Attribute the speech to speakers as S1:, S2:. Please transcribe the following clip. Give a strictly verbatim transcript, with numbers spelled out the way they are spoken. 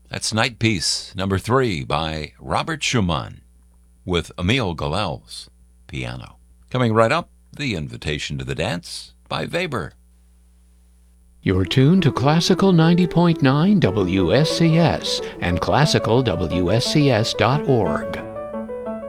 S1: That's Night Piece, number three, by Robert Schumann, with Emil Galel's piano. Coming right up, The Invitation to the Dance by Weber.
S2: You're tuned to Classical ninety point nine W S C S and classical W S C S dot org.